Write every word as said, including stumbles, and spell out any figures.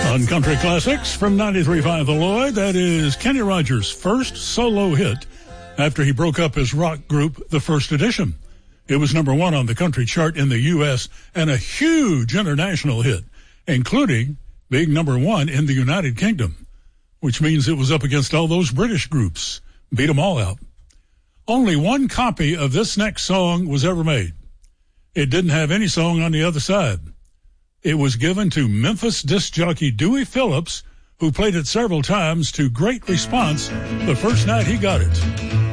On Country Classics from ninety-three point five The Lloyd, that is Kenny Rogers' first solo hit after he broke up his rock group, The First Edition. It was number one on the country chart in the U S and a huge international hit, including being number one in the United Kingdom, which means it was up against all those British groups, beat them all out. Only one copy of this next song was ever made. It didn't have any song on the other side. It was given to Memphis disc jockey Dewey Phillips, who played it several times to great response the first night he got it.